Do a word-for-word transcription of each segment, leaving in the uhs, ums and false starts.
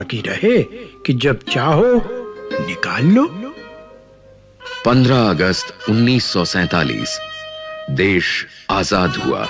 की रहे कि जब चाहो निकाल लो। पंद्रह अगस्त उन्नीस सौ सैंतालीस देश आजाद हुआ।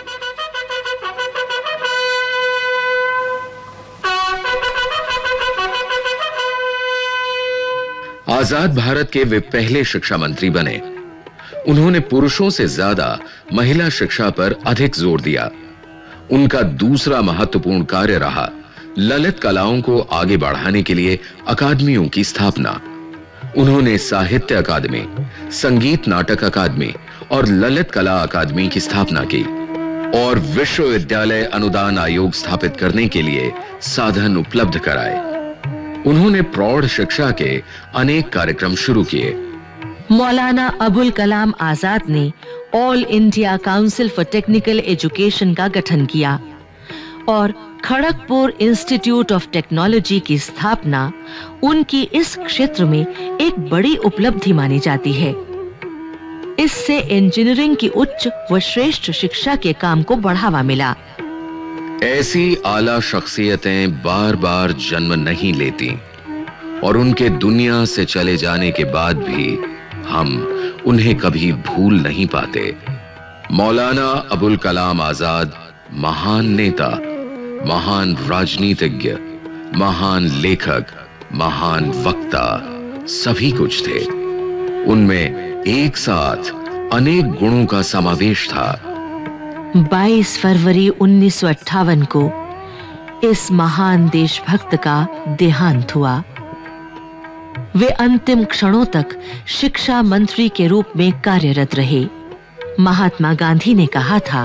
आजाद भारत के वे पहले शिक्षा मंत्री बने। उन्होंने पुरुषों से ज्यादा महिला शिक्षा पर अधिक जोर दिया। उनका दूसरा महत्वपूर्ण कार्य रहा ललित कलाओं को आगे बढ़ाने के लिए अकादमियों की स्थापना। उन्होंने साहित्य अकादमी, संगीत नाटक अकादमी और ललित कला अकादमी की स्थापना की और विश्वविद्यालय अनुदान आयोग स्थापित करने के लिए साधन उपलब्ध कराए। उन्होंने प्रौढ़ शिक्षा के अनेक कार्यक्रम शुरू किए। मौलाना अबुल कलाम आजाद ने all India council for technical education का गठन किया और खड़गपुर इंस्टीट्यूट ऑफ टेक्नोलॉजी की स्थापना उनकी इस क्षेत्र में एक बड़ी उपलब्धि मानी जाती है। इससे इंजीनियरिंग की उच्च व श्रेष्ठ शिक्षा के काम को बढ़ावा मिला। ऐसी आला शख्सियतें बार बार जन्म नहीं लेती और उनके दुनिया से चले जाने के बाद भी हम उन्हें कभी भूल नहीं पाते। मौलाना अबुल कलाम आजाद महान नेता, महान राजनीतिज्ञ, महान लेखक, महान वक्ता सभी कुछ थे। उनमें एक साथ अनेक गुणों का समावेश था। बाईस फरवरी उन्नीस सौ अट्ठावन को इस महान देशभक्त का देहांत हुआ। वे अंतिम क्षणों तक शिक्षा मंत्री के रूप में कार्यरत रहे। महात्मा गांधी ने कहा था,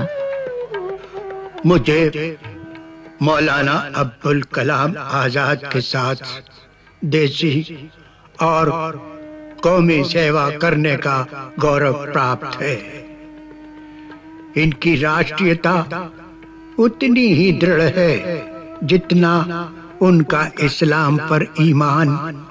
मुझे मौलाना अब्दुल कलाम आजाद के साथ देशी और कौमी सेवा करने का गौरव प्राप्त है। इनकी राष्ट्रीयता उतनी ही दृढ़ है जितना उनका इस्लाम पर ईमान